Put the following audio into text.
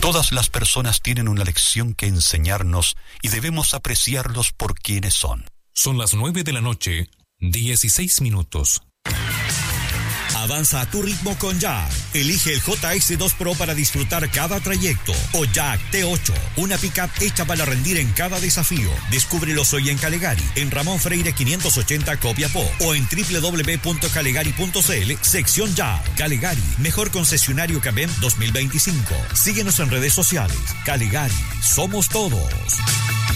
Todas las personas tienen una lección que enseñarnos y debemos apreciarlos por quienes son. Son las 9:16 p.m. Avanza a tu ritmo con Jack. Elige el JX2 Pro para disfrutar cada trayecto. O Jack T8, una pickup hecha para rendir en cada desafío. Descúbrelos hoy en Calegari, en Ramón Freire 580 Copiapó, o en www.calegari.cl, sección Jack. Calegari, mejor concesionario CABEM 2025. Síguenos en redes sociales. Calegari, somos todos.